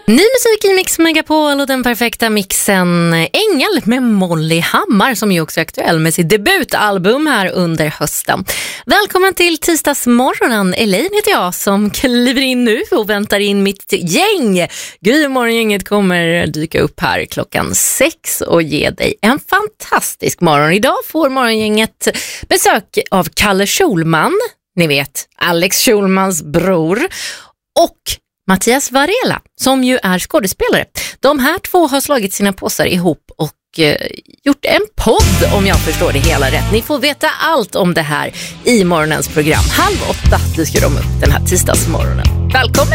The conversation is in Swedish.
Ny musik i Mix Megapol och den perfekta mixen Ängel med Molly Hammar som ju också är aktuell med sitt debutalbum här under hösten. Välkommen till tisdagsmorgonen. Elaine heter jag som kliver in nu och väntar in mitt gäng. Gry morgongänget kommer dyka upp här klockan 6 och ge dig en fantastisk morgon. Idag får morgongänget besök av Kalle Schulman, ni vet Alex Schulmans bror, och Mattias Varela, som ju är skådespelare. De här två har slagit sina påsar ihop och gjort en podd, om jag förstår det hela rätt. Ni får veta allt om det här i morgonens program. 7:30 dyker de upp den här tisdagsmorgonen. Välkommen